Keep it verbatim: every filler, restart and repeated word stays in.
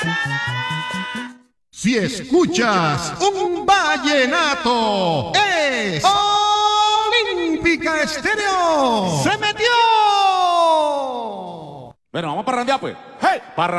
Si escuchas un vallenato, es Olímpica Estéreo. ¡Se metió! Bueno, vamos a parrandear, pues. ¡Hey! Parrandear.